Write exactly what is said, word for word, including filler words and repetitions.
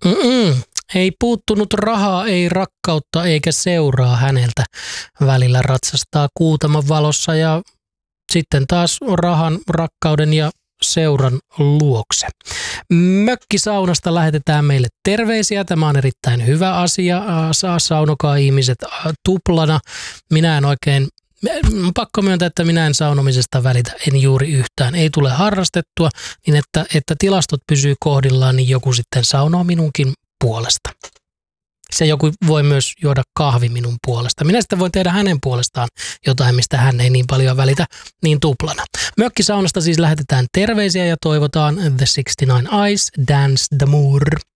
Mm-mm. Ei puuttunut rahaa, ei rakkautta eikä seuraa häneltä. Välillä ratsastaa Kuutaman valossa ja sitten taas rahan, rakkauden ja seuran luokse. Mökkisaunasta lähetetään meille terveisiä. Tämä on erittäin hyvä asia. Saunokaa ihmiset tuplana. Minä en oikein, pakko myöntää, että minä en saunomisesta välitä, en juuri yhtään. Ei tule harrastettua, niin että, että tilastot pysyy kohdillaan, niin joku sitten saunoo minunkin puolesta. Se joku voi myös juoda kahvi minun puolesta. Minä sitten voin tehdä hänen puolestaan jotain, mistä hän ei niin paljon välitä, niin tuplana. Mökkisaunasta siis lähetetään terveisiä ja toivotaan The sixty-nine Eyes, Dance d'Amour.